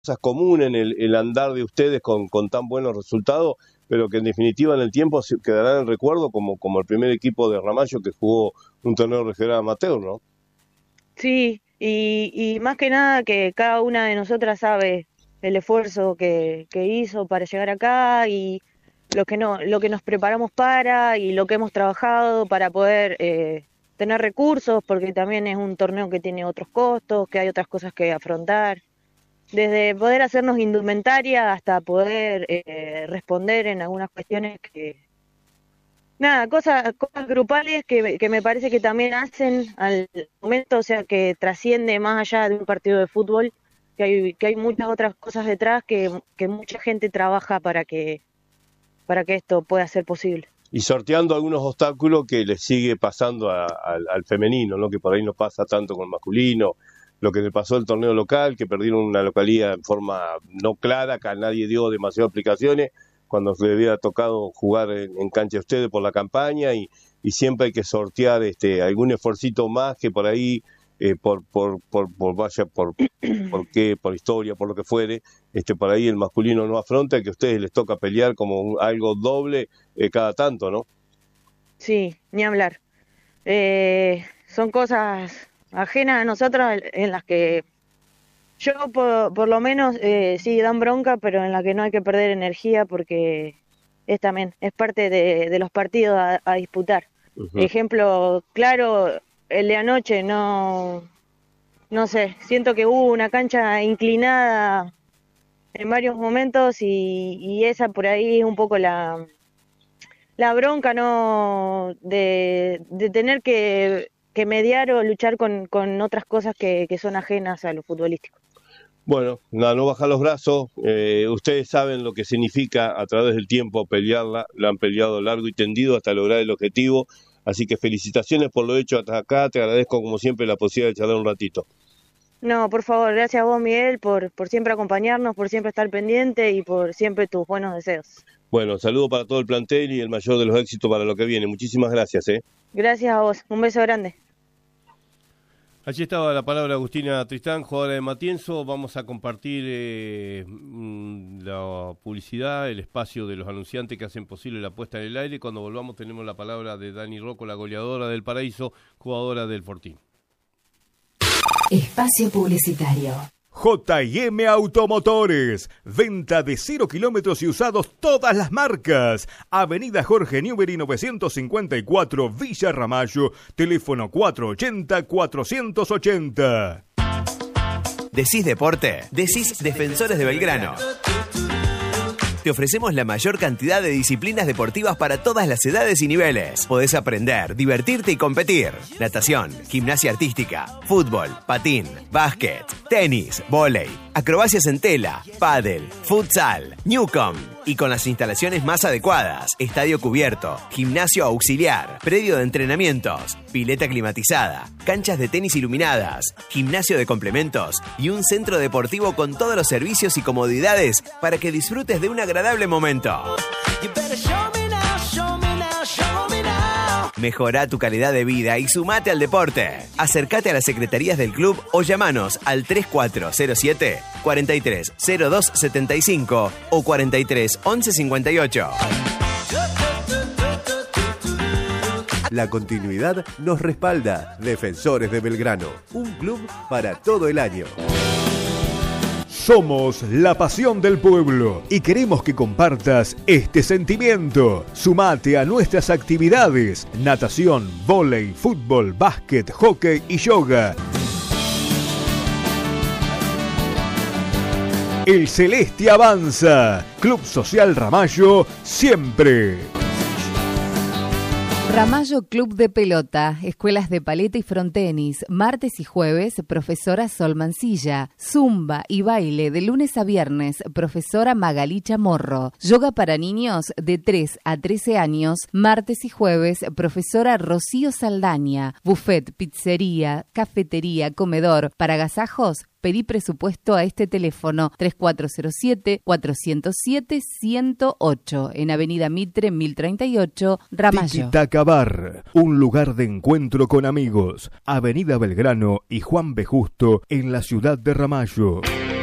común en el andar de ustedes con tan buenos resultados, pero que en definitiva en el tiempo se quedará en el recuerdo como el primer equipo de Ramallo que jugó un torneo regional amateur, ¿no? Sí, y más que nada que cada una de nosotras sabe el esfuerzo que hizo para llegar acá y lo que nos preparamos y lo que hemos trabajado para poder tener recursos, porque también es un torneo que tiene otros costos, que hay otras cosas que afrontar. Desde poder hacernos indumentaria hasta poder responder en algunas cuestiones cosas grupales que me parece que también hacen al momento, o sea, que trasciende más allá de un partido de fútbol, que hay muchas otras cosas detrás que mucha gente trabaja para que esto pueda ser posible. Y sorteando algunos obstáculos que les sigue pasando al femenino, ¿no? Que por ahí no pasa tanto con el masculino. Lo que le pasó al torneo local, que perdieron una localidad en forma no clara, que a nadie dio demasiadas explicaciones, cuando se le había tocado jugar en cancha de ustedes por la campaña, y siempre hay que sortear algún esfuercito más que por ahí, por historia, por lo que fuere, por ahí el masculino no afronta, que a ustedes les toca pelear como algo doble cada tanto, ¿no? Sí, ni hablar. Son cosas ajenas a nosotros en las que yo por lo menos sí dan bronca, pero en la que no hay que perder energía porque es parte de los partidos a disputar. Uh-huh. Ejemplo claro, el de anoche, no sé, siento que hubo una cancha inclinada en varios momentos y esa por ahí es un poco la bronca, ¿no? De tener que mediar o luchar con otras cosas que son ajenas a lo futbolístico. Bueno, no bajar los brazos. Ustedes saben lo que significa a través del tiempo pelearla, la han peleado largo y tendido hasta lograr el objetivo, así que felicitaciones por lo hecho hasta acá, te agradezco como siempre la posibilidad de charlar un ratito. No, por favor, gracias a vos, Miguel, por siempre acompañarnos, por siempre estar pendiente y por siempre tus buenos deseos. Bueno, saludo para todo el plantel y el mayor de los éxitos para lo que viene. Muchísimas gracias. Gracias a vos, un beso grande. Allí estaba la palabra Agustina Tristán, jugadora de Matienzo. Vamos a compartir la publicidad, el espacio de los anunciantes que hacen posible la puesta en el aire. Cuando volvamos tenemos la palabra de Dani Rocco, la goleadora del Paraíso, jugadora del Fortín. Espacio publicitario. J&M Automotores, venta de 0 kilómetros y usados todas las marcas. Avenida Jorge Newbery 954, Villa Ramallo, teléfono 480-480. Decís deporte, decís Defensores de Belgrano. Te ofrecemos la mayor cantidad de disciplinas deportivas para todas las edades y niveles. Podés aprender, divertirte y competir. Natación, gimnasia artística, fútbol, patín, básquet, tenis, vóley, acrobacias en tela, pádel, futsal, Newcom. Y con las instalaciones más adecuadas, estadio cubierto, gimnasio auxiliar, predio de entrenamientos, pileta climatizada, canchas de tenis iluminadas, gimnasio de complementos y un centro deportivo con todos los servicios y comodidades para que disfrutes de un agradable momento. Mejorá tu calidad de vida y sumate al deporte. Acércate a las secretarías del club o llamanos al 3407 43 02 75 o 43 11 58. La continuidad nos respalda. Defensores de Belgrano, un club para todo el año. Somos la pasión del pueblo y queremos que compartas este sentimiento. Sumate a nuestras actividades: natación, vóley, fútbol, básquet, hockey y yoga. El Celeste avanza. Club Social Ramallo, siempre. Ramallo Club de Pelota, escuelas de paleta y frontenis, martes y jueves, profesora Sol Mancilla, zumba y baile de lunes a viernes, profesora Magalí Chamorro, yoga para niños de 3 a 13 años, martes y jueves, profesora Rocío Saldaña, buffet, pizzería, cafetería, comedor, para agasajos. Pedí presupuesto a este teléfono 3407-407-108 en Avenida Mitre 1038, Ramallo. Tiki Taka Bar, un lugar de encuentro con amigos. Avenida Belgrano y Juan B. Justo en la ciudad de Ramallo.